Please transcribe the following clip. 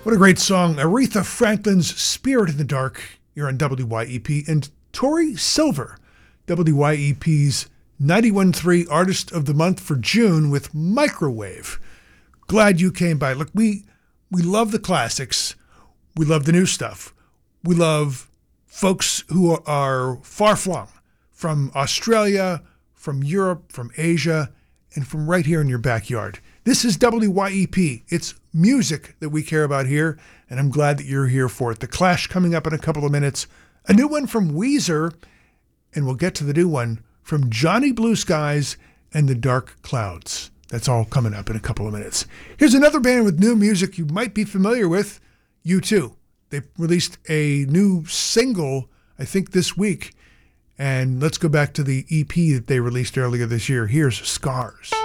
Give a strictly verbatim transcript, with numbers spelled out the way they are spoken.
What a great song. Aretha Franklin's Spirit in the Dark. You're on W Y E P. And Tori Silver, W Y E P's ninety-one point three Artist of the Month for June with Microwave. Glad you came by. Look, we we love the classics. We love the new stuff. We love folks who are far-flung from Australia, from Europe, from Asia, and from right here in your backyard. This is W Y E P. It's music that we care about here, and I'm glad that you're here for it. The Clash coming up in a couple of minutes. A new one from Weezer, and we'll get to the new one from Johnny Blue Skies and the Dark Clouds. That's all coming up in a couple of minutes. Here's another band with new music you might be familiar with, U two. They released a new single, I think, this week. And let's go back to the E P that they released earlier this year. Here's Scars.